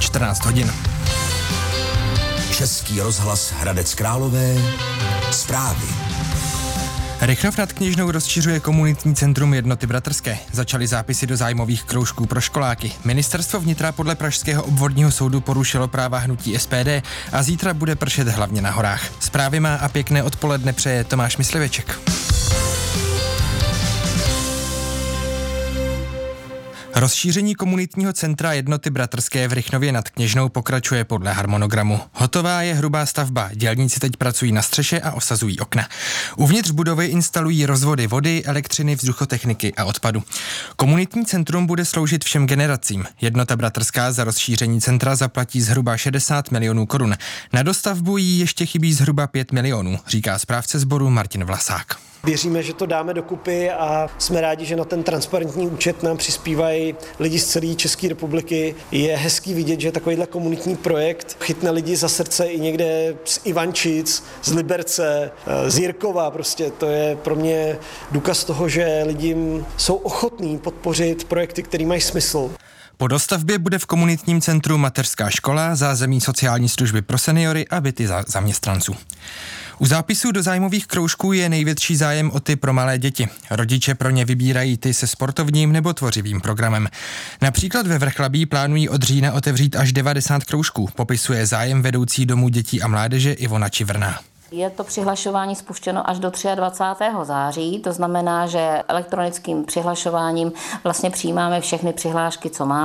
14 hodin. Český rozhlas Hradec Králové. Zprávy. Rychnov nad Kněžnou rozšiřuje komunitní centrum Jednoty bratrské. Začaly zápisy do zájmových kroužků pro školáky. Ministerstvo vnitra podle Pražského obvodního soudu porušilo práva hnutí SPD a zítra bude pršet hlavně na horách. Zprávy má a pěkné odpoledne přeje Tomáš Mysliveček. Rozšíření komunitního centra Jednoty bratrské v Rychnově nad Kněžnou pokračuje podle harmonogramu. Hotová je hrubá stavba, dělníci teď pracují na střeše a osazují okna. Uvnitř budovy instalují rozvody vody, elektřiny, vzduchotechniky a odpadu. Komunitní centrum bude sloužit všem generacím. Jednota bratrská za rozšíření centra zaplatí zhruba 60 milionů korun. Na dostavbu jí ještě chybí zhruba 5 milionů, říká správce sboru Martin Vlasák. Věříme, že to dáme dokupy a jsme rádi, že na ten transparentní účet nám přispívají lidi z celé České republiky. Je hezký vidět, že takovýhle komunitní projekt chytne lidi za srdce i někde z Ivančic, z Liberce, z Jirkova. Prostě to je pro mě důkaz toho, že lidi jsou ochotní podpořit projekty, které mají smysl. Po dostavbě bude v komunitním centru mateřská škola, zázemí sociální služby pro seniory a byty zaměstnanců. U zápisů do zájmových kroužků je největší zájem o ty pro malé děti. Rodiče pro ně vybírají ty se sportovním nebo tvořivým programem. Například ve Vrchlabí plánují od října otevřít až 90 kroužků, popisuje zájem vedoucí domu dětí a mládeže Ivona Čivrná. Je to přihlašování spuštěno až do 23. září, to znamená, že elektronickým přihlašováním vlastně přijímáme všechny přihlášky, co máme.